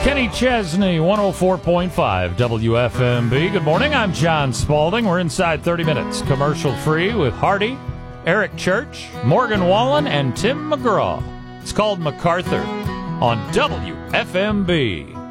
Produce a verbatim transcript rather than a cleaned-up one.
Kenny Chesney, one oh four point five W F M B. Good morning, I'm John Spaulding. We're inside thirty minutes, commercial-free with Hardy, Eric Church, Morgan Wallen, and Tim McGraw. It's called MacArthur on W F M B.